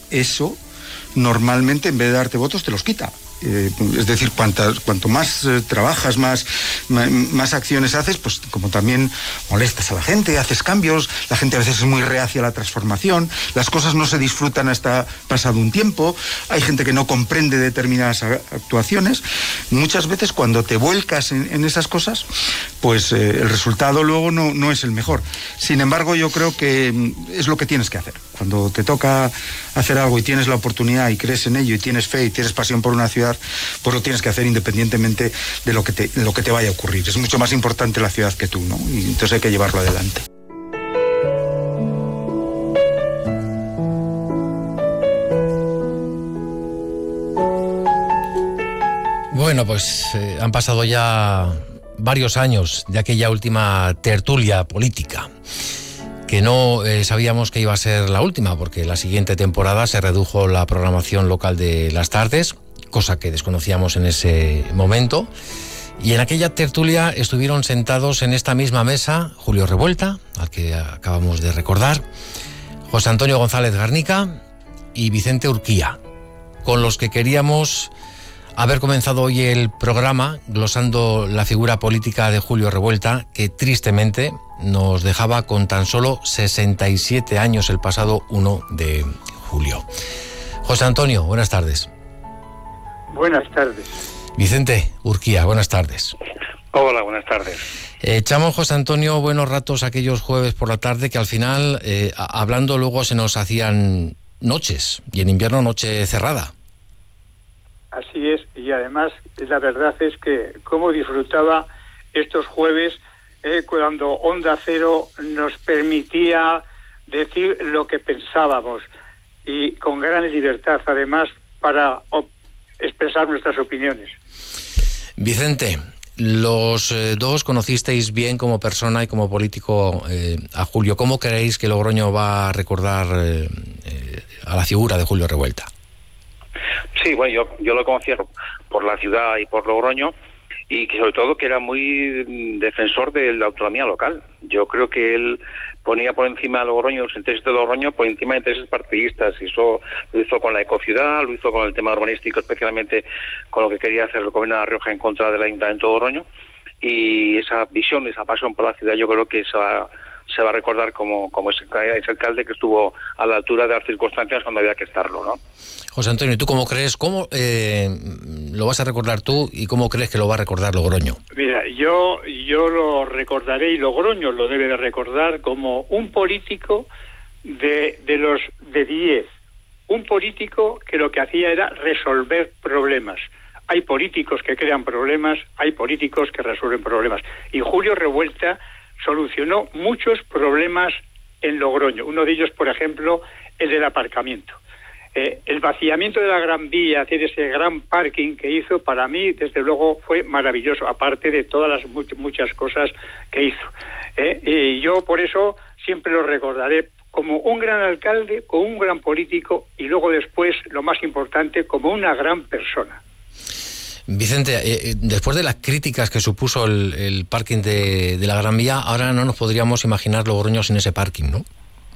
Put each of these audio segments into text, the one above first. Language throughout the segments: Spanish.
eso normalmente en vez de darte votos te los quita. Es decir, cuanto más trabajas, más acciones haces, pues como también molestas a la gente, haces cambios, la gente a veces es muy reacia a la transformación, las cosas no se disfrutan hasta pasado un tiempo, hay gente que no comprende determinadas actuaciones. Muchas veces cuando te vuelcas en esas cosas, pues el resultado luego no es el mejor. Sin embargo, yo creo que es lo que tienes que hacer. Cuando te toca hacer algo y tienes la oportunidad y crees en ello y tienes fe y tienes pasión por una ciudad, pues lo tienes que hacer independientemente de lo que te vaya a ocurrir. Es mucho más importante la ciudad que tú, ¿no? Y entonces hay que llevarlo adelante. Bueno, pues han pasado ya varios años de aquella última tertulia política, que no sabíamos que iba a ser la última, porque la siguiente temporada se redujo la programación local de las tardes, cosa que desconocíamos en ese momento, y en aquella tertulia estuvieron sentados en esta misma mesa Julio Revuelta, al que acabamos de recordar, José Antonio González Garnica y Vicente Urquía, con los que queríamos haber comenzado hoy el programa glosando la figura política de Julio Revuelta, que tristemente nos dejaba con tan solo 67 años el pasado 1 de julio. José Antonio, buenas tardes. Buenas tardes. Vicente Urquía, buenas tardes. Hola, buenas tardes. Echamos, José Antonio, buenos ratos aquellos jueves por la tarde que al final, hablando luego, se nos hacían noches, y en invierno noche cerrada. Así es, y además la verdad es que cómo disfrutaba estos jueves cuando Onda Cero nos permitía decir lo que pensábamos y con gran libertad además para expresar nuestras opiniones. Vicente, los dos conocisteis bien como persona y como político a Julio. ¿Cómo creéis que Logroño va a recordar a la figura de Julio Revuelta? Sí, bueno, yo lo conocía por la ciudad y por Logroño, y que sobre todo que era muy defensor de la autonomía local. Yo creo que él ponía por encima de Logroño, los intereses de Logroño, por encima de intereses partidistas, y eso lo hizo con la ecociudad, lo hizo con el tema urbanístico, especialmente con lo que quería hacer el gobierno de La Rioja en contra del Ayuntamiento de Logroño, y esa visión, esa pasión por la ciudad, yo creo que se va a recordar como ese alcalde que estuvo a la altura de las circunstancias cuando había que estarlo, ¿no? José Antonio, ¿y tú cómo crees? ¿Cómo lo vas a recordar tú y cómo crees que lo va a recordar Logroño? Mira, yo lo recordaré, y Logroño lo debe de recordar, como un político de los de 10. Un político que lo que hacía era resolver problemas. Hay políticos que crean problemas, hay políticos que resuelven problemas. Y Julio Revuelta solucionó muchos problemas en Logroño. Uno de ellos, por ejemplo, el del aparcamiento. El vaciamiento de la Gran Vía, hacer ese gran parking que hizo, para mí, desde luego, fue maravilloso, aparte de todas las muchas cosas que hizo. Y yo, por eso, siempre lo recordaré como un gran alcalde, como un gran político, y luego después, lo más importante, como una gran persona. Vicente, después de las críticas que supuso el parking de la Gran Vía, ahora no nos podríamos imaginar Logroño sin ese parking, ¿no?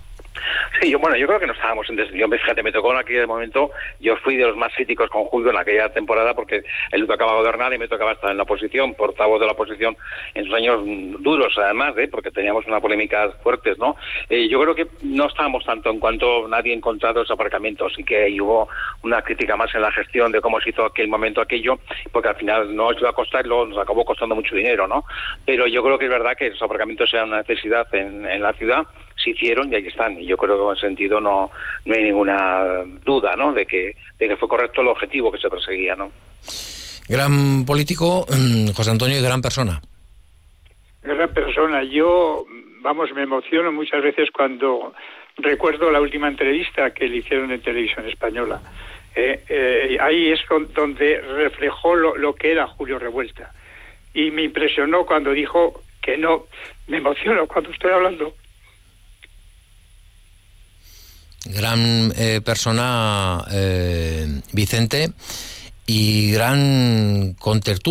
Sí, yo creo que no estábamos yo, fíjate, me tocó en aquel momento, yo fui de los más críticos con Julio en aquella temporada, porque él tocaba gobernar y me tocaba estar en la oposición, portavoz de la oposición en sus años duros, además, porque teníamos unas polémicas fuertes, ¿no? Yo creo que no estábamos tanto en cuanto nadie ha encontrado esos aparcamientos, y que ahí hubo una crítica más en la gestión de cómo se hizo aquel momento aquello, porque al final no iba a costar, nos acabó costando mucho dinero, ¿no? Pero yo creo que es verdad que esos aparcamientos eran una necesidad en la ciudad, se hicieron y ahí están, y yo creo que en ese sentido no hay ninguna duda, ¿no?, de que fue correcto el objetivo que se perseguía, ¿no? Gran político, José Antonio, y gran persona. Gran persona. Yo, me emociono muchas veces cuando recuerdo la última entrevista que le hicieron en Televisión Española. Ahí es donde reflejó lo que era Julio Revuelta. Y me impresionó cuando dijo que no. Me emociono cuando estoy hablando. Gran persona, Vicente, y gran contertulio.